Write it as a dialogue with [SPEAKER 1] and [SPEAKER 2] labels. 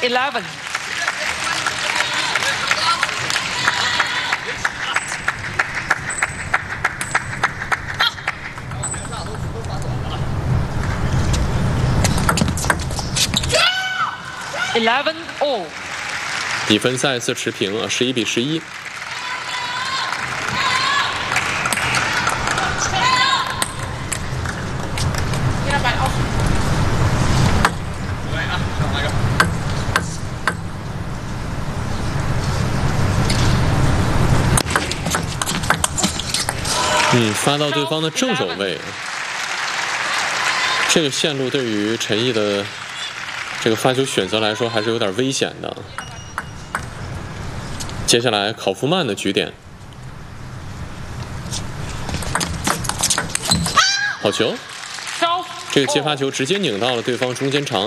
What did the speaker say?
[SPEAKER 1] 11. 11-all.
[SPEAKER 2] 比分再次持平啊，11比11。发到对方的正手位，这个线路对于陈毅的这个发球选择来说还是有点危险的。接下来考夫曼的局点，好球！这个接发球直接拧到了对方中间长。